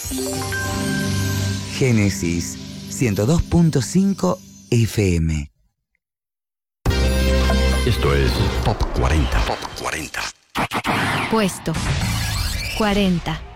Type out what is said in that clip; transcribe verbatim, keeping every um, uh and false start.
Génesis ciento dos punto cinco F M. Esto es Top cuarenta. Top cuarenta. Puesto cuarenta.